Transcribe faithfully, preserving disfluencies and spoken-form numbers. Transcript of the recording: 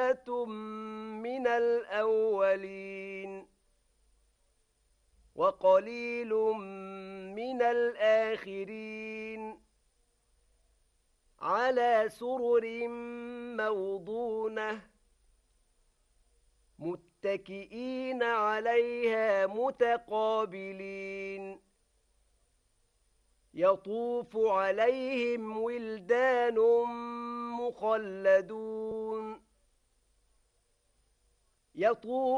ثُلَّةٌ مِّنَ الْأَوَّلِينَ وَقَلِيلٌ مِّنَ الْآخِرِينَ عَلَى سُرُرٍ مَّوْضُونَةٍ مُتَّكِئِينَ عَلَيْهَا مُتَقَابِلِينَ يَطُوفُ عَلَيْهِمْ وِلْدَانٌ مُّخَلَّدُونَ يَطُوفُ